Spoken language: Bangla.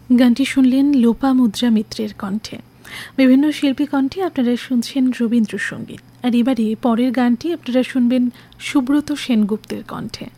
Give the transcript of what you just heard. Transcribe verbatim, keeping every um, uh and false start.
গানটি শুনলেন লোপামুদ্রা মিত্রের কণ্ঠে। বিভিন্ন শিল্পী কণ্ঠে আপনারা শুনছেন রবীন্দ্রসঙ্গীত। আর এবারে পরের গানটি আপনারা শুনবেন সুব্রত সেনগুপ্তের কণ্ঠে।